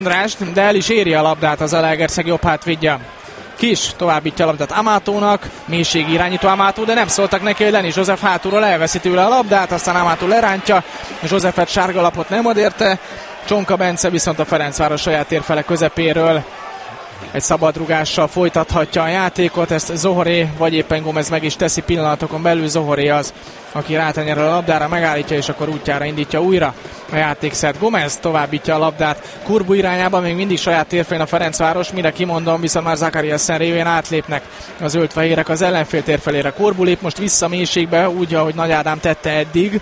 Andrást, de el is éri a labdát az Zalaegerszeg jobb hátvédje. Kis továbbítja a labdát Amatónak, mélységi irányító Amató, de nem szóltak neki, hogy Lenny Joseph hátulról elveszi tőle a labdát, aztán Amató lerántja, Josephet sárgalapot nem ad érte, Csonka Bence viszont a Ferencváros saját térfele közepéről egy szabadrugással folytathatja a játékot, ezt Zohoré vagy éppen Gomez meg is teszi pillanatokon belül. Zohoré az, aki rátenyel a labdára, megállítja és akkor útjára indítja újra a játékszert. Gomez továbbítja a labdát Kurbu irányába, még mindig saját térfelén a Ferencváros, mire kimondom, viszont már Zakariasen révén átlépnek a zöld-fehérek az ellenfél térfelére. Kurbu lép most vissza mélységbe, úgy, ahogy Nagy Ádám tette eddig,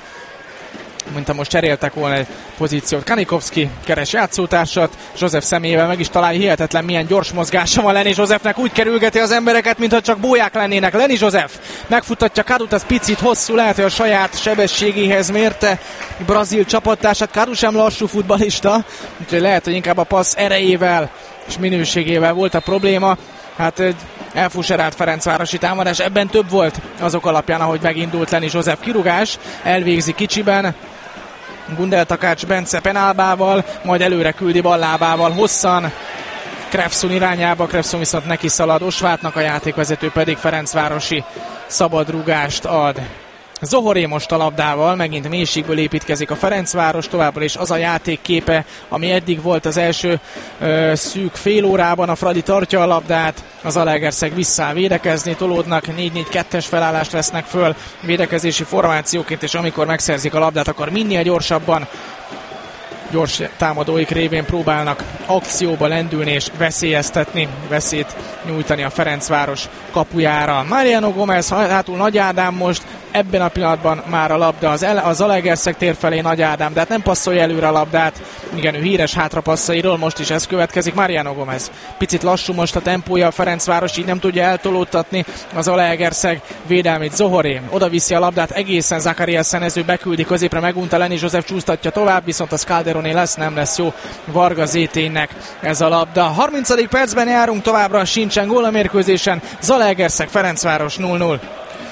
mint most cseréltek volna egy pozíciót. Kanikovszki keres játszótársat, Joseph személyével meg is találja, hihetetlen milyen gyors mozgása van Lenny Josephnek, úgy kerülgeti az embereket, mintha csak bóják lennének. Lenny Joseph megfutatja Kadut, az picit hosszú, lehet, hogy a saját sebességéhez mérte brazil csapattársát. Kadu sem lassú futballista, úgyhogy lehet, hogy inkább a passz erejével és minőségével volt a probléma. Hát egy elfuserált ferencvárosi támadás, ebben több volt azok alapján, ahogy megindult Lenny Joseph. Kirugás, elvégzi kicsiben, Gundel Takács Bence penálbával, majd előre küldi ballábával hosszan Krefszun irányába, Krefszun viszont neki szalad Osvátnak, a játékvezető pedig ferencvárosi szabadrugást ad. Zohoré most a labdával, megint mélységből építkezik a Ferencváros, továbbra is az a játékképe, ami eddig volt az első szűk fél órában. A Fradi tartja a labdát, az Zalaegerszeg vissza védekezni, tolódnak, 4-4-2-es felállást vesznek föl védekezési formációként, és amikor megszerzik a labdát, akkor minél gyorsabban gyors támadóik révén próbálnak akcióba lendülni és veszélyeztetni, veszélyt nyújtani a Ferencváros kapujára. Mariano Gomez, hátul Nagy Ádám most, ebben a pillanatban már a labda a Zalaegerszeg tér felé Nagy Ádám, de hát nem passzolja előre a labdát. Igen, ő híres hátrapasszairól, most is ez következik. Mariano Gomez, picit lassú most a tempója a Ferencváros, így nem tudja eltolódtatni az Zalaegerszeg védelmét. Zohoré oda viszi a labdát egészen Zakariasen, ez ő beküldi középre, megunta Lenny Joseph, csúsztatja tovább, viszont az Calderoné lesz, nem lesz jó Varga Zéténynek ez a labda. 30. percben járunk, továbbra sincsen gól a mérkőzésen, Zalaegerszeg Ferencváros 0-0.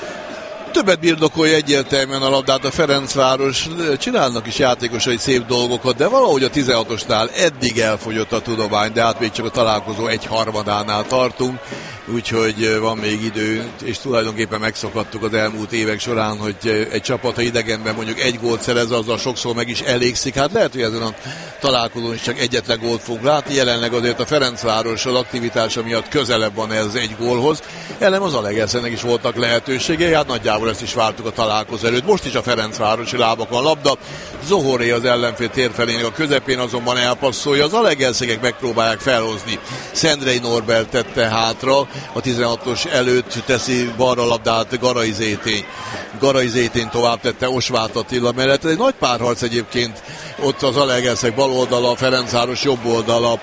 Többet birtokolja egyértelműen a labdát a Ferencváros, csinálnak is játékosai szép dolgokat, de valahogy a 16-osnál eddig elfogyott a tudomány, de hát még csak a találkozó 1/3-ánál tartunk, úgyhogy van még idő, és tulajdonképpen megszokhattuk az elmúlt évek során, hogy egy csapat, ha idegenben mondjuk egy gólt szerez, azzal sokszor meg is elégszik. Hát lehet, hogy ezen a találkozón is csak egyetlen gólt fog látni, jelenleg azért a Ferencváros az aktivitása miatt közelebb van ez egy gólhoz. Ellen az Zalaegerszegnek is voltak lehetőségei, hát nagyjából ezt is vártuk a találkozó előtt. Most is a Ferencvárosi lábakon labda, Zohoré az ellenfél térfelének a közepén azonban elpasszolja, az Zalaegerszegek megpróbálják felhozni. Szendrei Norbert tette hátra, a 16-os előtt teszi balra labdát Garai Zétény. Garai Zétény tovább tette Osváth Attila mellett. Ez egy nagy párharc egyébként, ott az Zalaegerszeg bal oldala, a Ferencváros jobb oldala,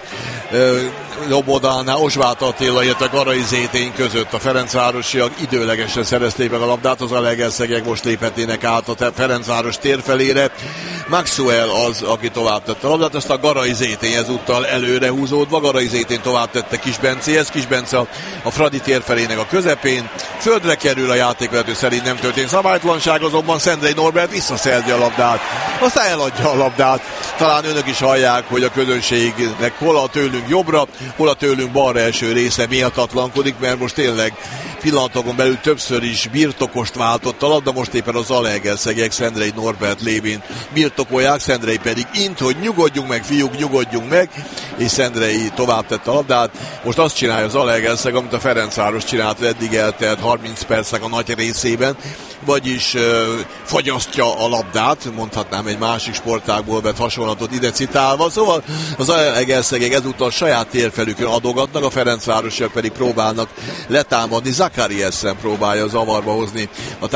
jobb oldalánál Osváth Attila, illetve Garai Zétény között. A ferencvárosiak időlegesen szerezték meg a labdát, az Zalaegerszegek most léphetnének át a Ferencváros térfelére. Maxwell az, aki tovább tette a labdát, aztán Garai Zétény ezúttal előre húzódva, Garai Zétény tovább tette Kis Bencéhez, Kis Bence a Fradi térfelének a közepén, földre kerül, a játékvezető szerint nem történt szabálytlanság, azonban Szendrei Norbert visszaszerzi a labdát, aztán eladja a labdát. Talán önök is hallják, hogy a közönségnek hol a tőlünk jobbra, hol a tőlünk balra eső része méltatlankodik, mert most tényleg pillanatokon belül többször is birtokost váltott a labda, most éppen az Zalaegerszegek Szendrei Norbert lévén birtokolják, Szendrei pedig int, hogy nyugodjunk meg, fiúk, nyugodjunk meg, és Szendrei tovább tette a labdát. Most azt csinálja az Zalaegerszeg, amit a Ferencváros csinált eddig eltelt 30 percnek a nagy részében, vagyis fagyasztja a labdát, mondhatnám egy másik sportágból vett hasonlatot ide citálva, szóval az Zalaegerszegek ezúttal saját térfelükön adogatnak, a ferencvárosiak pedig próbálnak letámadni. Zakariasen próbálja zavarba hozni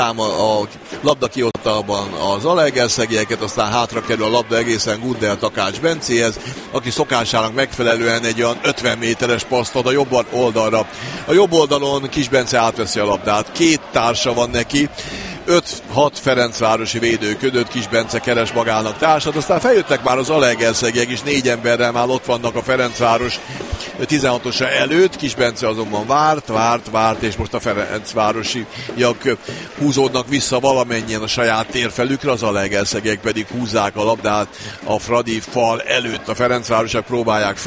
a labda kiosztásban az Zalaegerszegieket, aztán hátra kerül a labda egészen Gundel Takács Bencéhez, aki szokásának megfelelően egy olyan 50 méteres paszt ad a jobb oldalra. A jobb oldalon Kis Bence átveszi a labdát, két társa van neki, 5-6 ferencvárosi védő ködött, Kis Bence keres magának társat, aztán feljöttek már az Alegerszegek is, 4 emberrel már ott vannak a Ferencváros 16-osa előtt, Kis Bence azonban várt, és most a ferencvárosiak húzódnak vissza valamennyien a saját térfelükre, az Alegerszegek pedig húzzák a labdát a Fradi fal előtt, a ferencvárosiak próbálják